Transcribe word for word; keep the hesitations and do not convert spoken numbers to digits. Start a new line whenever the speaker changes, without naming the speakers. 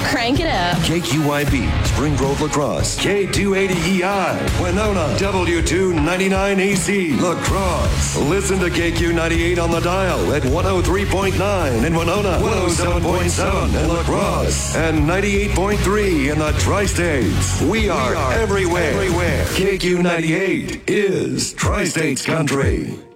Crank it up.
K Q I B, Spring Grove Lacrosse. K two eighty E I, Winona. W two ninety-nine A C, Lacrosse. Listen to K Q ninety-eight on the dial at one oh three point nine in Winona, one oh seven point seven in Lacrosse, and ninety-eight point three in the Tri-States. We are, we are everywhere. everywhere. K Q ninety-eight is Tri-States Country.